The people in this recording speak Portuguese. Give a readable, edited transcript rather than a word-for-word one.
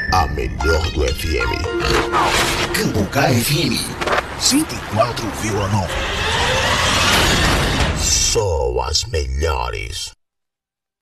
A melhor do FM. Cambucá FM 104,9. Só as melhores.